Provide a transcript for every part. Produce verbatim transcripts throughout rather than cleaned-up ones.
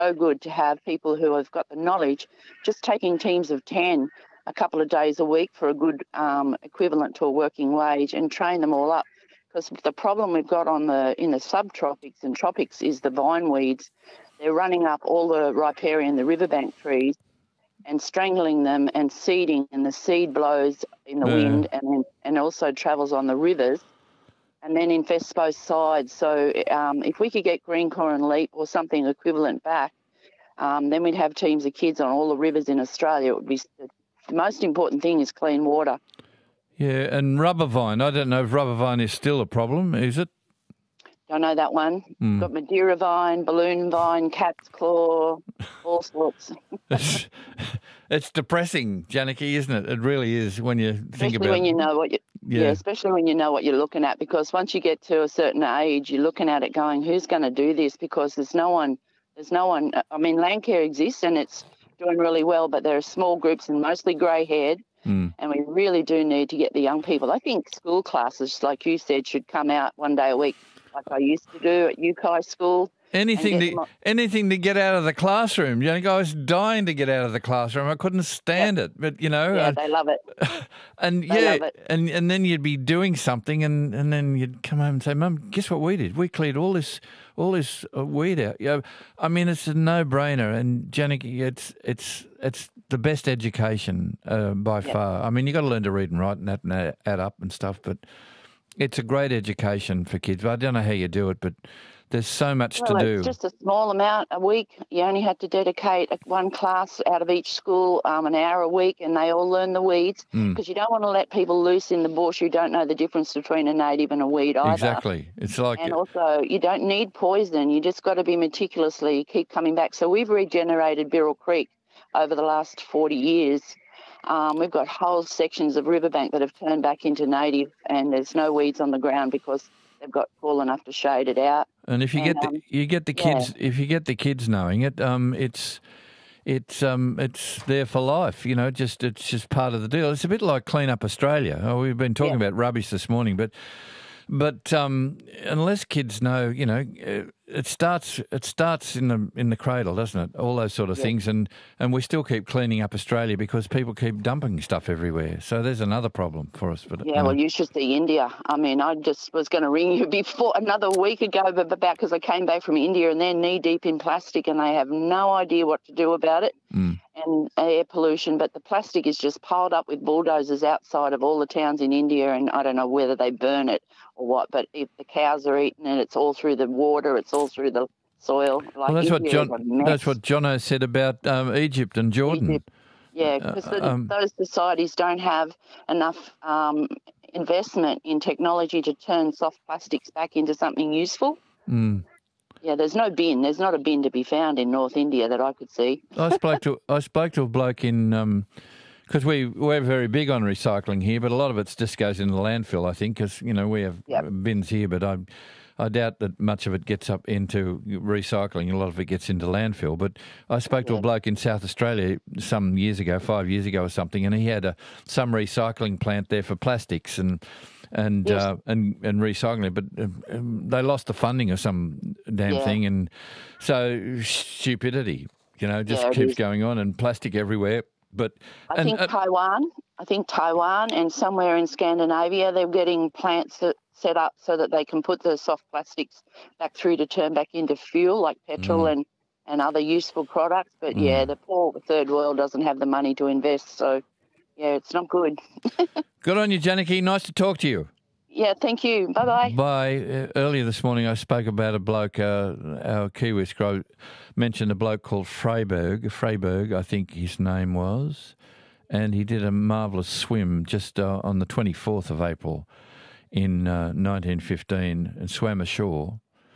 so good to have people who have got the knowledge, just taking teams of ten a couple of days a week for a good um, equivalent to a working wage and train them all up. Because the problem we've got on the in the subtropics and tropics is the vine weeds. They're running up all the riparian, the riverbank trees, and strangling them and seeding, and the seed blows in the Yeah. wind and and also travels on the rivers and then infests both sides. So um, if we could get green corn leap or something equivalent back, um, then we'd have teams of kids on all the rivers in Australia. It would be the most important thing is clean water. Yeah, and rubber vine. I don't know if rubber vine is still a problem, is it? Don't know that one. Mm. Got Madeira vine, balloon vine, cat's claw, all sorts. It's, it's depressing, Janneke, isn't it? It really is when you think Especially about when you know what you Yeah. yeah. especially when you know what you're looking at, because once you get to a certain age, you're looking at it going, who's going to do this? Because there's no one. There's no one. I mean, Landcare exists and it's doing really well, but there are small groups and mostly grey-haired. Mm. And we really do need to get the young people. I think school classes, like you said, should come out one day a week, like I used to do at U K I school. Anything and get to them on- anything to get out of the classroom. You know, I was dying to get out of the classroom. I couldn't stand it. But you know, Yeah, uh, they love it. and they yeah, love it. and and then you'd be doing something, and, and then you'd come home and say, "Mum, guess what we did? We cleared all this all this uh, weed out." You know, I mean, it's a no brainer. And Janneke, it's it's it's the best education uh, by Yep. far. I mean, you got to learn to read and write and add, and add up and stuff, but it's a great education for kids. I don't know how you do it, but there's so much Well, to it's do. just a small amount a week. You only had to dedicate a- one class out of each school, um, an hour a week, and they all learn the weeds, Mm. because you don't want to let people loose in the bush who don't know the difference between a native and a weed either. Exactly. It's like And also, you don't need poison. You just got to be meticulously keep coming back. So we've regenerated Birrell Creek over the last forty years. Um, we've got whole sections of riverbank that have turned back into native, and there's no weeds on the ground because they've got tall enough to shade it out. And if you And, get the, um, you get the yeah. kids, if you get the kids knowing it, um, it's it's um, it's there for life. You know, just it's just part of the deal. It's a bit like Clean Up Australia. Oh, we've been talking Yeah. about rubbish this morning, but but um, unless kids know, you know, uh, it starts it starts in the in the cradle, doesn't it? All those sort of Yeah. things, and and we still keep cleaning up Australia because people keep dumping stuff everywhere. So there's another problem for us. But Yeah, you know. well, you should see India. I mean, I just was going to ring you before another week ago, but about because I came back from India and they're knee deep in plastic and they have no idea what to do about it. Mm. And air pollution, but the plastic is just piled up with bulldozers outside of all the towns in India, and I don't know whether they burn it or what, but if the cows are eating it, it's all through the water, it's all through the soil. Like Well, that's what India is John. a mess. That's what Jono said about um, Egypt and Jordan. Egypt. Yeah, because Uh, um, those societies don't have enough um, investment in technology to turn soft plastics back into something useful. Mm. Yeah, there's no bin. There's not a bin to be found in North India that I could see. I spoke to I spoke to a bloke in because we we're very big on recycling here, but a lot of it just goes into the landfill. I think because you know we have Yep. bins here, but I I doubt that much of it gets up into recycling. A lot of it gets into landfill. But I spoke to a Yeah. bloke in South Australia some years ago, five years ago or something, and he had a some recycling plant there for plastics and. And, Yes. uh, and and recycling it, but um, um, they lost the funding or some damn Yeah. thing, and so stupidity, you know, just Yeah, it keeps is. going on, and plastic everywhere. But I and, think uh, Taiwan, I think Taiwan and somewhere in Scandinavia, they're getting plants that set up so that they can put the soft plastics back through to turn back into fuel like petrol Mm. and, and other useful products. But yeah, Mm. the poor third world doesn't have the money to invest. So yeah, it's not good. good on you, Janneke. Nice to talk to you. Yeah, thank you. Bye-bye. By uh, earlier this morning, I spoke about a bloke. Uh, our Kiwi Scroll mentioned a bloke called Freiberg. Freiberg, I think his name was, and he did a marvellous swim just uh, on the twenty-fourth of April in uh, nineteen fifteen, and swam ashore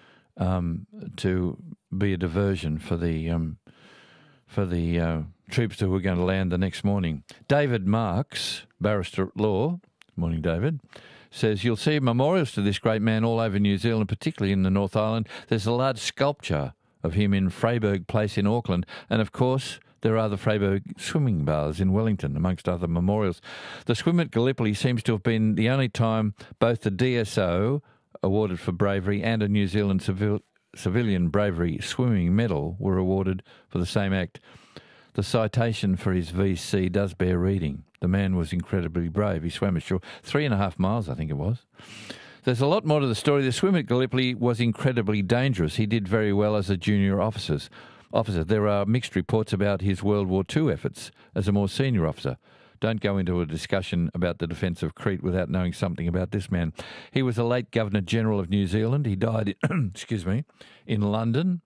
um, to be a diversion for the um, for the uh, troops who were going to land the next morning. David Marks, barrister at law, morning, David, says you'll see memorials to this great man all over New Zealand, particularly in the North Island. There's a large sculpture of him in Freyberg Place in Auckland, and of course there are the Freyberg swimming baths in Wellington, amongst other memorials. The swim at Gallipoli seems to have been the only time both the D S O, awarded for bravery, and a New Zealand civil, Civilian Bravery Swimming Medal were awarded for the same act. The citation for his V C does bear reading. The man was incredibly brave. He swam ashore three and a half miles, I think it was. There's a lot more to the story. The swim at Gallipoli was incredibly dangerous. He did very well as a junior officer. Officer. There are mixed reports about his World War Two efforts as a more senior officer. Don't go into a discussion about the defence of Crete without knowing something about this man. He was a late Governor-General of New Zealand. He died, excuse me, in London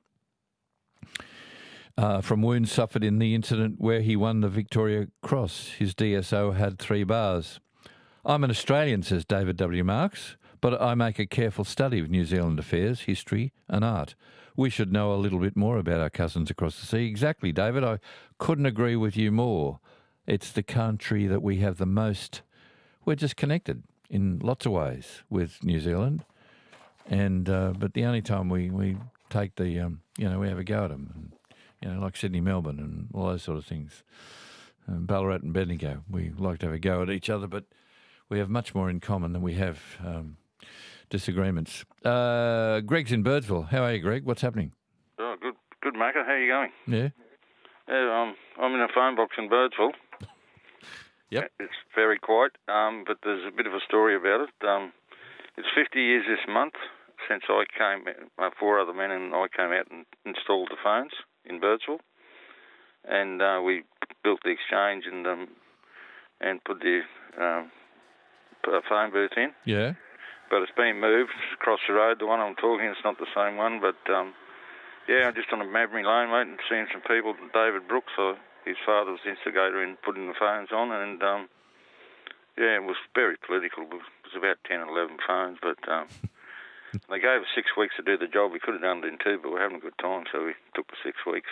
uh, from wounds suffered in the incident where he won the Victoria Cross. His D S O had three bars. I'm an Australian, says David W. Marks, but I make a careful study of New Zealand affairs, history and art. We should know a little bit more about our cousins across the sea. Exactly, David. I couldn't agree with you more. It's the country that we have the most. We're just connected in lots of ways with New Zealand, and uh, but the only time we, we take the um, you know we have a go at them, and, you know, like Sydney, Melbourne, and all those sort of things. Um, Ballarat and Bendigo, we like to have a go at each other, but we have much more in common than we have um, disagreements. Uh, Greg's in Birdsville. How are you, Greg? What's happening? Oh, good, good, Macca. How are you going? Yeah. Yeah, um, I'm in a phone box in Birdsville. Yep. It's very quiet, um, but there's a bit of a story about it. Um, it's fifty years this month since I came, uh, four other men and I came out and installed the phones in Birdsville, and uh, we built the exchange and um, and put the um, put a phone booth in. Yeah. But it's been moved across the road. The one I'm talking, it's not the same one, but um, yeah, I'm just on a Mabry Lane, mate, and seeing some people. David Brooks, uh, his father was the instigator in putting the phones on, and um, yeah, it was very political. It was about ten or eleven phones, but um, they gave us six weeks to do the job. We could have done it in two, but we're having a good time, so we took the six weeks.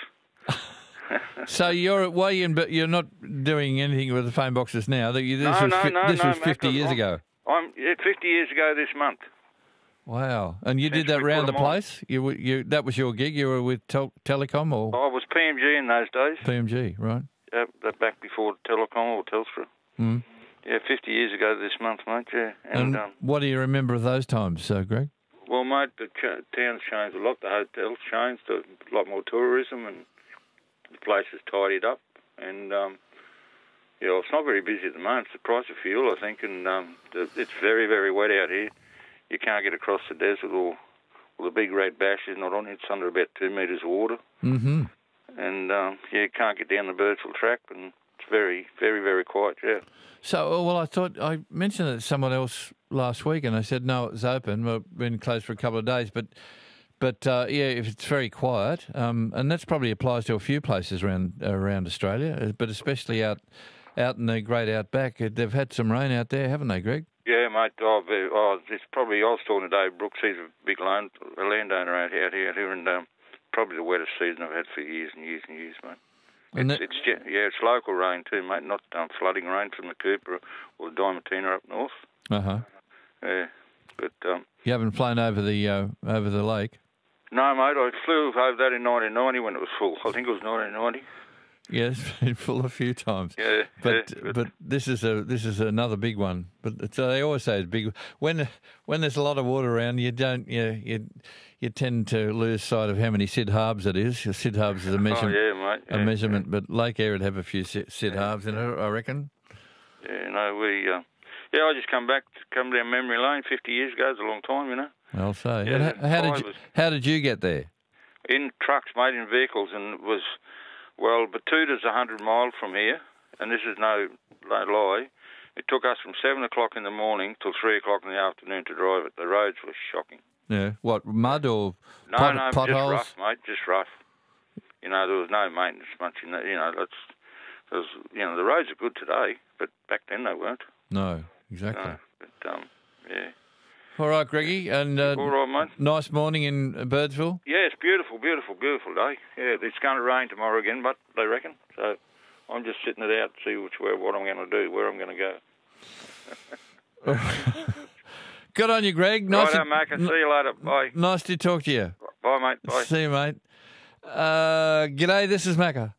So you're well, you but you're not doing anything with the phone boxes now. This no, was, no, fi- no, this no, was fifty Mac, years I'm, ago. I'm yeah, fifty years ago this month. Wow! And you Since did that we round put the 'em on. place. You, were- you that was your gig. You were with tel- Telecom or I was P M G in those days. P M G, right? Uh, that back before Telecom or Telstra. Mm. Yeah, fifty years ago this month, mate. Yeah, and, And um, what do you remember of those times, uh, Greg? well, mate, the ch- town's changed a lot. The hotel's changed. A lot more tourism, and the place is tidied up. And um, yeah, well, it's not very busy at the moment. It's the price of fuel, I think, and um, the, it's very, very wet out here. You can't get across the desert, or, or the big red bash is not on. It's under about two metres of water. Mm-hmm. And um, yeah, you can't get down the Birdsville track, and it's very, very, very quiet. Yeah. So, well, I thought I mentioned it to someone else last week, and I said no, it's open. We've been closed for a couple of days, but but uh, yeah, if it's very quiet, um, and that's probably applies to a few places around around Australia, but especially out out in the great outback. They've had some rain out there, haven't they, Greg? Yeah, mate. Oh, very- oh, it's probably I was talking to Dave Brooks. He's a big land, a landowner out here, out here, out here, and um, probably the wettest season I've had for years and years and years, mate. And It's, that- it's ge- yeah, it's local rain too, mate. Not um, flooding rain from the Cooper or the Diamantina up north. Uh huh. Yeah, but um, You haven't flown over the uh, over the lake. no, mate. I flew over that in nineteen ninety when it was full. I think it was nineteen ninety. Yeah, it's been full a few times. Yeah, But yeah, but- but this is a this is another big one. But it's, uh, they always say it's big. When when there's a lot of water around, you don't you you you tend to lose sight of how many Sid Harbs it is. Sid Harbs is a Oh measurement. yeah, mate. A Yeah, measurement, but Lake Eyre would have a few Sid, Sid Harbs in it, I reckon. Yeah, no, we. Uh, yeah, I just come back, come down memory lane. Fifty years ago, it's a long time, you know. I'll say. Yeah, And how, how did I you, was- how did you get there? In trucks, mate, in vehicles, and it was, well, Batuta's a hundred mile from here, and this is no, no lie. It took us from seven o'clock in the morning till three o'clock in the afternoon to drive it. The roads were shocking. Yeah, what mud or No, pot, no, potholes? just rough, mate, just rough. You know, there was no maintenance much in that. You know, that's, there was, you know, the roads are good today, but back then they weren't. No, exactly. No, but um, yeah. All right, Greggy, and uh, All right, mate. nice morning in Birdsville. Yeah, it's beautiful, beautiful, beautiful day. Yeah, it's going to rain tomorrow again, but they reckon. So I'm just sitting it out to see which way, what I'm going to do, where I'm going to go. Good on you, Greg. Nice Righto, to, Mac. See you later. Bye. nice to talk to you. Bye, mate. Bye. See you, mate. Uh, g'day, this is Macca.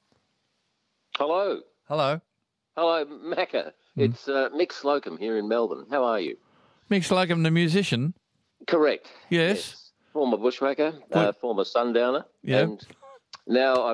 Hello. Hello. Hello, Macca. It's uh, Mick Slocum here in Melbourne. How are you? Mick Slocum, the musician. Correct. Yes. former bushwhacker, uh, former sundowner, Yeah. and now